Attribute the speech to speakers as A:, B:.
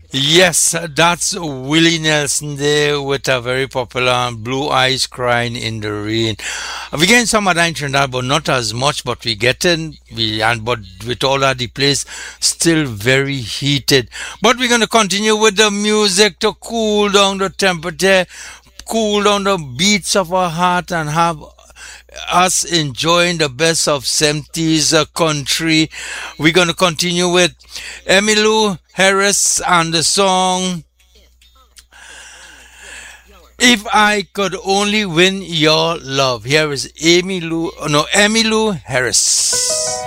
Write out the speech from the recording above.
A: Yes, that's Willie Nelson there with a very popular Blue Eyes Crying in the Rain. We getting some of that in Trinidad, but not as much, but we getting, but with all of the place still very heated. But we're going to continue with the music to cool down the temperature, cool down the beats of our heart and have us enjoying the best of 70s country. We're going to continue with Emmylou Harris and the song If I Could Only Win Your Love. Here is Emmylou Harris.